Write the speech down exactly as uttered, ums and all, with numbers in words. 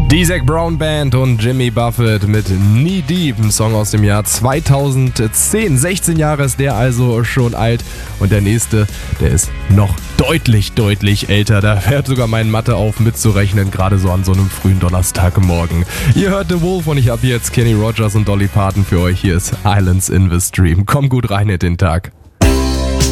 Die Zac Brown Band und Jimmy Buffett mit Knee Deep, ein Song aus dem Jahr zweitausendzehn. sechzehn Jahre ist der also schon alt und der nächste, der ist noch deutlich, deutlich älter. Da hört sogar mein Mathe auf mitzurechnen, gerade so an so einem frühen Donnerstagmorgen. Ihr hört The Wolf und ich habe jetzt Kenny Rogers und Dolly Parton für euch. Hier ist Islands in the Stream. Komm gut rein in den Tag.